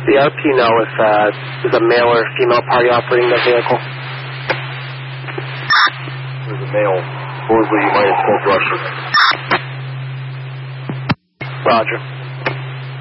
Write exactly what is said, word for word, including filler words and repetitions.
The R P know if uh, there's a male or female party operating the vehicle. There's a male, supposedly he might have smoked Russian. Roger.